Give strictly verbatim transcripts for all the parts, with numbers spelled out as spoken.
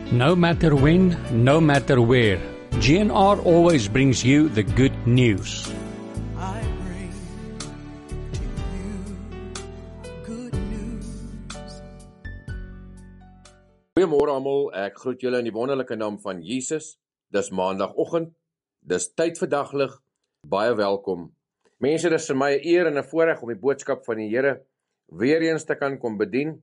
No matter when, no matter where, G N R always brings you the good news. I bring to you good news. Goeiemôre almal, ek groet julle in die wonderlike naam van Jesus. Dis maandagoggend, dis tyd vir daglig, baie welkom. Mense, dis vir my 'n eer en 'n voorreg om die boodskap van die Here weer eens te kan kom bedien.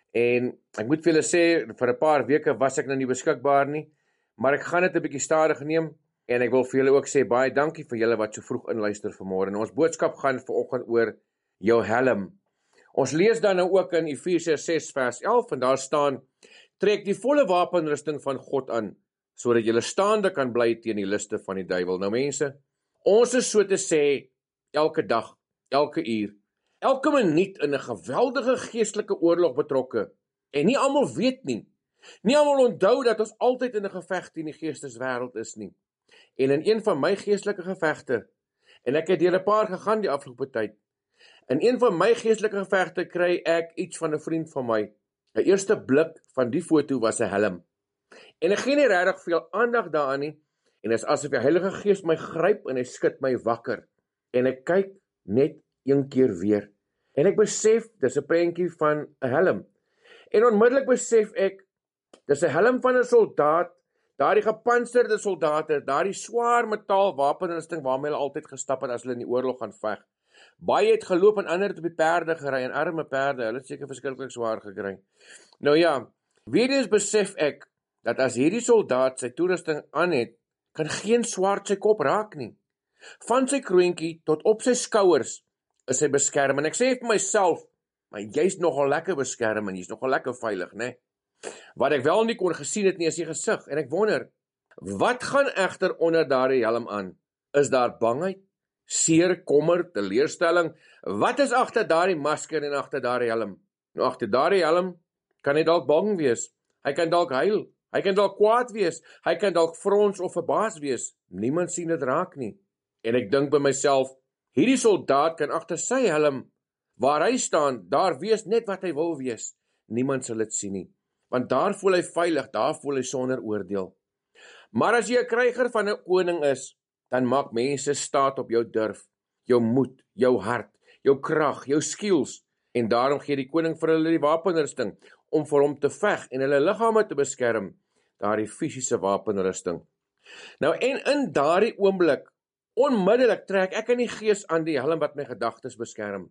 En ek moet vir julle sê, vir 'n paar weke was ek nou nie beskikbaar nie, maar ek gaan dit 'n bietjie stadig neem, en ek wil vir julle ook sê, baie dankie vir julle wat so vroeg inluister vanmôre. En ons boodskap gaan vanoggend oor jou helm. Ons lees dan nou ook in Efesiërs ses vers elf, en daar staan, trek die volle wapenrusting van God aan, sodat julle staande kan bly teen die liste van die duiwel. Nou mense, ons is so te sê, elke dag, elke uur, elke minuut in 'n geweldige geestelike oorlog betrokke, en nie almal weet nie, nie almal onthou dat ons altyd in 'n geveg teen die geesteswêreld is nie. En in een van my geestelike gevegte, en ek het deur 'n paar gegaan die afgelope tyd, in een van my geestelike gevegte kry ek iets van 'n vriend van my. 'n Eerste blik van die foto was 'n helm. En ek gee nie regtig veel aandag daaraan nie, en dit is asof die Heilige Gees my gryp en hy skud my wakker. En ek kyk net een keer weer. En ek besef, dis 'n prentjie van 'n helm. En onmiddellik besef ek, dis 'n helm van 'n soldaat, daardie gepantserde soldate, daardie swaar metaal wapenrusting waarmee hulle altyd gestap het as hulle in die oorlog gaan veg. Baie het geloop en ander het op die perde gery, en arme perde, hulle het seker verskriklik swaar gekry. Nou ja, weer eens besef ek, dat as hierdie soldaat sy toerusting aan het, kan geen swaard sy kop raak nie. Van sy kroontjie tot op sy skouers is hy beskerm, en ek sê vir myself, maar jy's nogal lekker beskerm, en jy's nogal lekker veilig, né? Wat ek wel nie kon gesien het nie, is die gesig, en ek wonder, wat gaan egter onder daardie helm aan? Is daar bangheid, seer, kommer, teleurstelling? Wat is agter daardie masker en agter daardie helm? Nou, agter daardie helm kan hy dalk bang wees, hy kan dalk huil, hy kan dalk kwaad wees, hy kan dalk frons of verbaas wees, niemand sien dit raak nie. En ek dink by myself, hierdie soldaat kan agter sy helm, waar hy staan, daar wees net wat hy wil wees. Niemand sal dit sien nie, want daar voel hy veilig, daar voel hy sonder oordeel. Maar as jy 'n kryger van 'n koning is, dan maak mense staat op jou durf, jou moed, jou hart, jou krag, jou skills, en daarom gee die koning vir hulle die wapenrusting, om vir hom te veg en hulle liggame te beskerm, daardie fisiese wapenrusting. Nou en in daardie oomblik, onmiddellik trek ek in die gees aan die helm wat my gedagtes beskerm,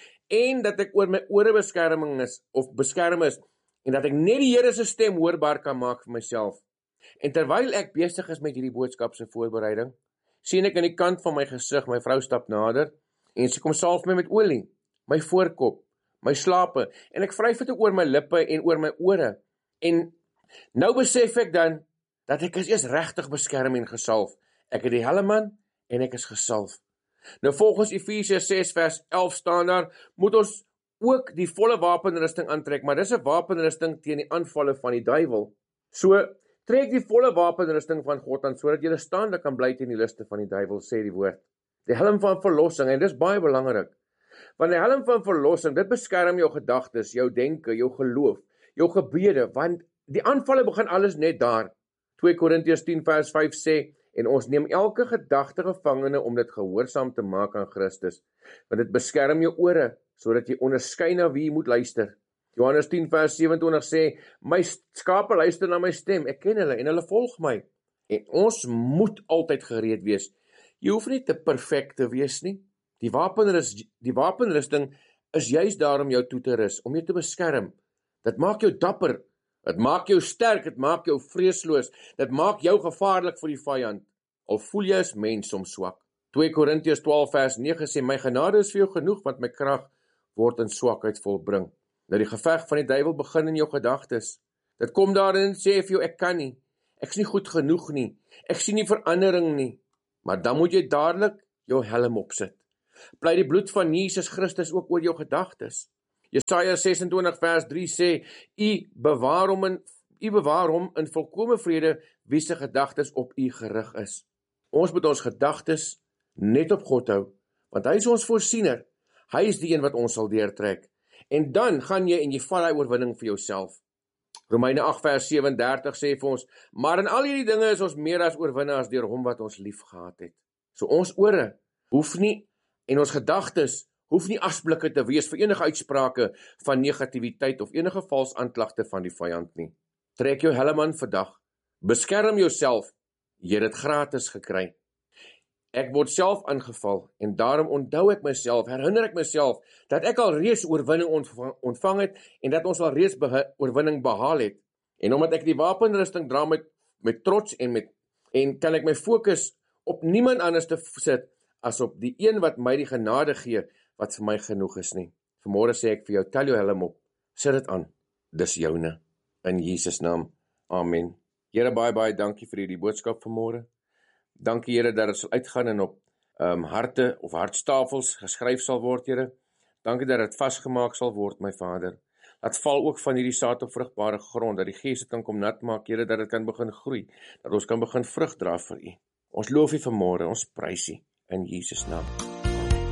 en dat ek oor my ore beskerming is, of beskerm is, en dat ek net die Here se stem hoorbaar kan maak vir myself. En terwyl ek besig is met hierdie boodskap se voorbereiding, sien ek aan die kant van my gesig, my vrou stap nader, en sy kom salf my met olie, my voorkop, my slape, en ek vryf dit oor my lippe en oor my ore, en nou besef ek dan, dat ek is eers regtig beskerm en gesalf. Ek het die helm aan, en ek is gesalf. Nou volgens Efesiërs ses vers elf staan daar, moet ons ook die volle wapenrusting aantrek, maar dis 'n wapenrusting teen die aanvalle van die duiwel. So, trek die volle wapenrusting van God aan, sodat jy staande kan bly teen die liste van die duiwel, sê die woord. Die helm van verlossing, en dis baie belangrik, want die helm van verlossing, dit beskerm jou gedagtes, jou denke, jou geloof, jou gebede, want die aanvalle begin alles net daar. twee Korintiërs tien vers vyf sê, en ons neem elke gedagte gevangene om dit gehoorsaam te maak aan Christus, want dit beskerm jou ore, sodat jy onderskei na wie jy moet luister. Johannes tien vers sewe-en-twintig sê, my skape luister na my stem, ek ken hulle en hulle volg my. En ons moet altyd gereed wees. Jy hoef nie te perfek te wees nie. Die wapenrus, die wapenrusting is juist daar om jou toe te rus, om jou te beskerm. Dit maak jou dapper, dit maak jou sterk, dit maak jou vreesloos, dit maak jou gevaarlik vir die vyand, al voel jy as mens soms swak. twee Korintiërs twaalf vers nege sê, my genade is vir jou genoeg, want my krag word in swakheid volbring. Nou die geveg van die duiwel begin in jou gedagtes. Dit kom daarin en sê vir jou, ek kan nie, ek is nie goed genoeg nie, ek sien nie verandering nie, maar dan moet jy dadelik jou helm opsit. Bly die bloed van Jesus Christus ook oor jou gedagtes. Jesaja ses-en-twintig vers drie sê, U bewaar hom in, U bewaar hom in volkome vrede, wie se gedagtes op U gerig is. Ons moet ons gedagtes net op God hou, want hy is ons voorsiener. Hy is die een wat ons sal deurtrek. En dan gaan jy en jy vat daai oorwinning vir jouself. Romeine agt vers sewe en dertig sê vir ons, maar in al hierdie dinge is ons meer as oorwinnaars deur hom wat ons lief gehad het. So ons ore hoef nie, en ons gedagtes hoef nie asblikke te wees vir enige uitsprake van negativiteit of enige vals aanklagte van die vyand nie. Trek jou helm aan vandag, beskerm jouself, jy het dit gratis gekry. Ek word self aangeval en daarom onthou ek myself, herinner ek myself dat ek al reeds oorwinning ontvang, ontvang het en dat ons al reeds beha oorwinning behaal het. En omdat ek die wapenrusting dra met, met trots en, met, en kan ek my fokus op niemand anders te sit as op die een wat my die genade gee wat vir my genoeg is nie. Vanmôre sê ek vir jou, tel jou helm op, sit dit aan, dis joune, in Jesus naam, amen. Here, baie, baie dankie vir hierdie boodskap vanmôre. Dankie Here dat dit sal uitgaan en op um, harte of hartstafels geskryf sal word, Here. Dankie dat dit vasgemaak sal word, my Vader. Laat val ook van hierdie saad op vrugbare grond, dat die Gees dit kan kom nat maak, Here, dat dit kan begin groei, dat ons kan begin vrug dra vir U. Ons loof U vanmôre, ons prys U in Jesus naam.